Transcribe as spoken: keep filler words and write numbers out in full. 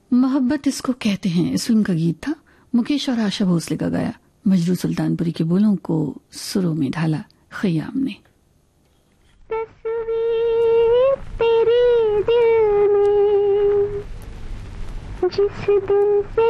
मोहब्बत इसको कहते हैं इस फिल्म का गीत था। मुकेश और आशा भोसले का गाया, मजरू सुल्तानपुरी के बोलों को सुरों में ढाला खयाम ने। तस्वीर तेरे दिल में जिस दिन से